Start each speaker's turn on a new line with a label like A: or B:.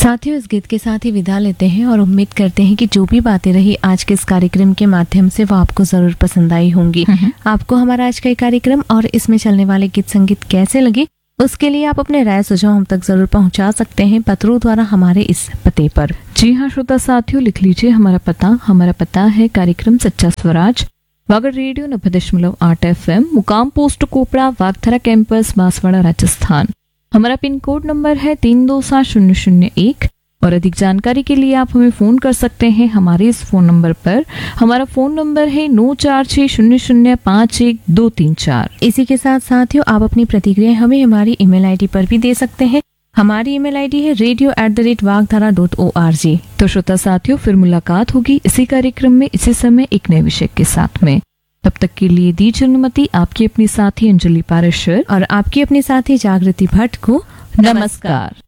A: साथियों, इस गीत के साथ ही विदा लेते हैं और उम्मीद करते हैं कि जो भी बातें रही आज के इस कार्यक्रम के माध्यम से वो आपको जरूर पसंद आई होंगी। आपको हमारा आज का ये कार्यक्रम और इसमें चलने वाले गीत संगीत कैसे लगे, उसके लिए आप अपने राय सुझाव हम तक जरूर पहुंचा सकते हैं पत्रों द्वारा हमारे इस पते पर।
B: जी हाँ श्रोता साथियों, लिख लीजिए हमारा पता है कार्यक्रम सच्चा स्वराज, वागड़ रेडियो 90.8 FM, मुकाम पोस्ट कोपड़ा, वागथरा कैंपस, बांसवाड़ा, राजस्थान। हमारा पिन कोड नंबर है 327001 और अधिक जानकारी के लिए आप हमें फोन कर सकते हैं हमारे इस फोन नंबर पर। हमारा फोन नंबर है 9460051234।
A: इसी के साथ साथियों, आप अपनी प्रतिक्रिया हमें हमारी ईमेल आईडी पर भी दे सकते हैं। हमारी ईमेल आईडी है radio@wagthara.org।
B: तो श्रोता साथियों, फिर मुलाकात होगी इसी कार्यक्रम में इसी समय एक नए विषय के साथ में। तब तक के लिए दीजिए अनुमति आपकी अपनी साथी अंजलि पारेश्वर
A: और आपकी अपनी साथी जागृति भट्ट को।
B: नमस्कार।